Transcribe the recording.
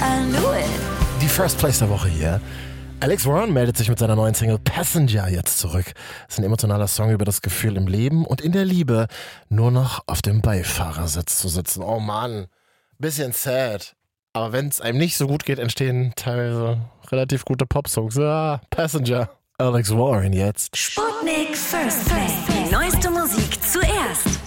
I knew it. Die First Place der Woche hier. Alex Warren meldet sich mit seiner neuen Single Passenger jetzt zurück. Das ist ein emotionaler Song über das Gefühl im Leben und in der Liebe nur noch auf dem Beifahrersitz zu sitzen. Oh Mann, bisschen sad. Aber wenn es einem nicht so gut geht, entstehen teilweise relativ gute Popsongs. Passenger. Alex Warren jetzt. Sputnik First Place. Die neueste Musik zuerst.